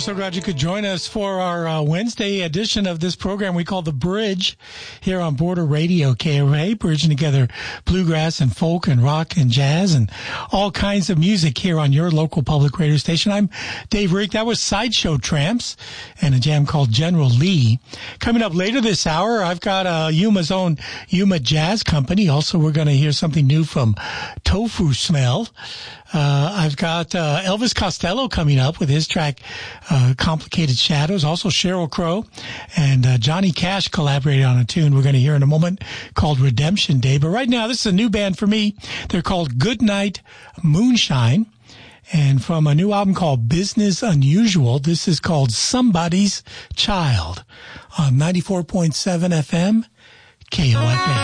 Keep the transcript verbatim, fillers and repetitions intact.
so glad you could join us for our uh, Wednesday edition of this program we call The Bridge here on Border Radio, K O A, bridging together bluegrass and folk and rock and jazz and all kinds of music here on your local public radio station. I'm Dave Reek. That was Sideshow Tramps and a jam called General Lee. Coming up later this hour, I've got uh, Yuma's own Yuma Jazz Company. Also, we're going to hear something new from Tofu Smell. Uh, I've got uh, Elvis Costello coming up with his track, uh, Complicated Shadows. Also Sheryl Crow and uh, Johnny Cash collaborated on a tune we're going to hear in a moment called Redemption Day. But right now, this is a new band for me. They're called Goodnight Moonshine. And from a new album called Business Unusual, this is called Somebody's Child on ninety-four point seven F M, K O F A.